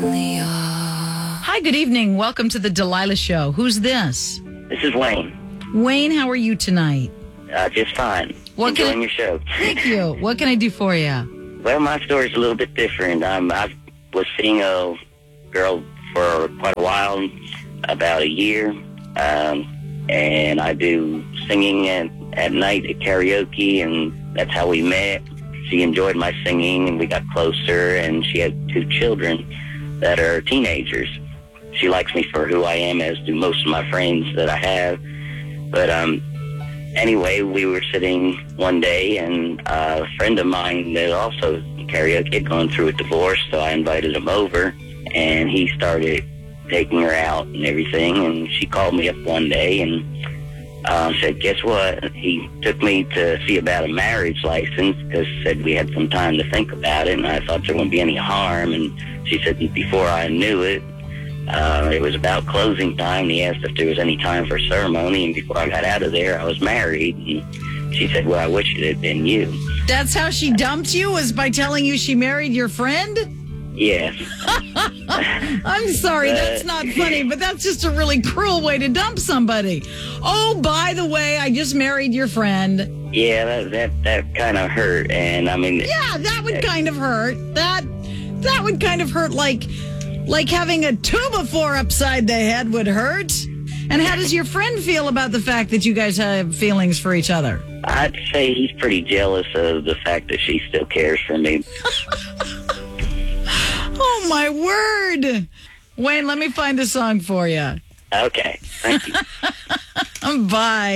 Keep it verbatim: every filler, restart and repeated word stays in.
only are. Hi, good evening. Welcome to the Delilah Show. Who's this? This is Wayne. Wayne, how are you tonight? Uh, just fine. What Enjoying can I- your show. Thank you. What can I do for you? Well, my story's a little bit different. Um, I was seeing a girl for quite a while, about a year, um, and I do singing at, at night at karaoke, and that's how we met. She enjoyed my singing, and we got closer, and she had two children that are teenagers. She likes me for who I am, as do most of my friends that I have. But um, anyway, we were sitting one day, and a friend of mine that also karaoke had gone through a divorce, so I invited him over, and he started taking her out and everything, and she called me up one day and uh, said, guess what? He took me to see about a marriage license because said we had some time to think about it, and I thought there wouldn't be any harm, and she said before I knew it, uh, it was about closing time, and he asked if there was any time for ceremony, and before I got out of there, I was married, and she said, well, I wish it had been you. That's how she dumped you, was by telling you she married your friend? Yes. I'm sorry, Uh, that's not funny, but that's just a really cruel way to dump somebody. Oh, by the way, I just married your friend. Yeah, that that, that kind of hurt, and I mean... Yeah, that would kind of hurt. That that would kind of hurt, like like having a two by four upside the head would hurt. And how does your friend feel about the fact that you guys have feelings for each other? I'd say he's pretty jealous of the fact that she still cares for me. Oh, my word. Wayne, let me find a song for you. Okay, thank you. Bye.